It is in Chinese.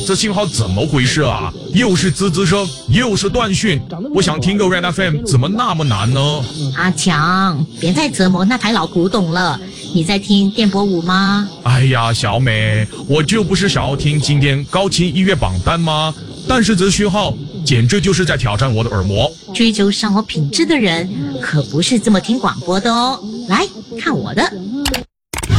这信号怎么回事啊？又是滋滋声，又是断讯，我想听个 Red FM 怎么那么难呢？ 阿强，别再折磨那台老古董了。你在听电波舞吗？ 哎呀，小美，我就不是想要听今天高清音乐榜单吗？但是这讯号简直就是在挑战我的耳膜。 追求生活品质的人可不是这么听广播的哦。来看我的。